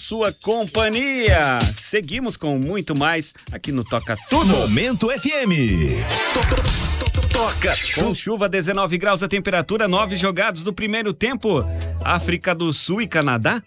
sua companhia. Seguimos com muito mais aqui no Toca Tudo. Momento FM. Toca. Com chuva, 19 graus a temperatura, 9 jogados do primeiro tempo. África do Sul e Canadá